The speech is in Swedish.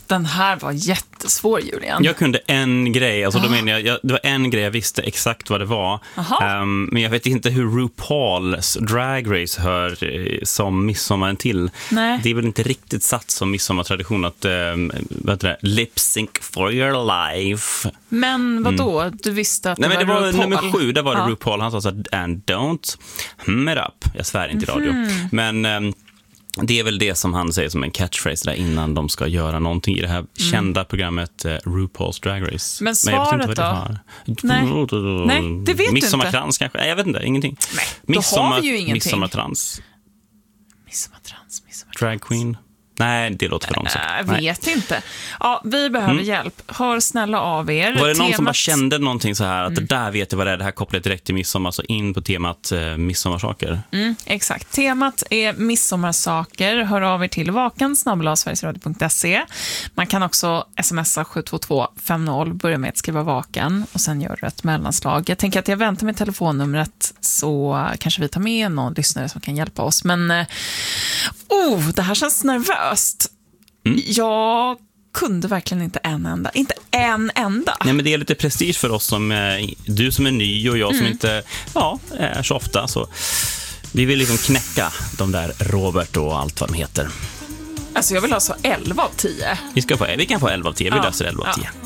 Den här var jättesvår, Julian. Jag kunde en grej, alltså då menar jag, det var en grej jag visste exakt vad det var. Men jag vet inte hur RuPaul's Drag Race hör som midsommaren till. Nej. Det är väl inte riktigt satt som midsommartradition att lip sync for your life. Men vadå? Du visste att Nej, men det var RuPaul. nummer 7, där var det RuPaul. Han sa så här, and don't hum it up. Jag svär inte i radio. Men det är väl det som han säger som en catchphrase där innan de ska göra någonting i det här kända programmet RuPaul's Drag Race. Men svaret då? Nej, det vet du inte. Midsommarkrans kanske? Nej, jag vet inte, ingenting. Nej, då har vi ju ingenting. Midsommartrans. Midsommartrans. Drag queen. Nej, det låter för långsamt. Jag vet inte. Ja, vi behöver hjälp. Hör snälla av er. Var det någon som bara kände någonting så här att det där vet jag vad det är, det här kopplat direkt till midsommar, så in på temat midsommarsaker. Exakt. Temat är midsommarsaker. Hör av er till vaken@sverigesradio.se. Man kan också smsa 72250, börja med att skriva vaken och sen gör du ett mellanslag. Jag tänker att jag väntar med telefonnumret så kanske vi tar med någon lyssnare som kan hjälpa oss. Men det här känns nervöst. Jag kunde verkligen inte en enda. Nej, men det är lite prestige för oss som du som är ny och jag som inte är så ofta, så vi vill liksom knäcka de där Robert och allt vad de heter. Alltså jag vill ha så 11 av 10. Vi kan få 11 av 10, vi löser 11 av 10.